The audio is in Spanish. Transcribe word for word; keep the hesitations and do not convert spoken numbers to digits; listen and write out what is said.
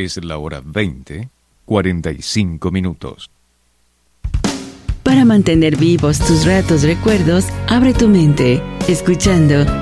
Es la hora veinte, cuarenta y cinco minutos. Para mantener vivos tus ratos recuerdos, abre tu mente, escuchando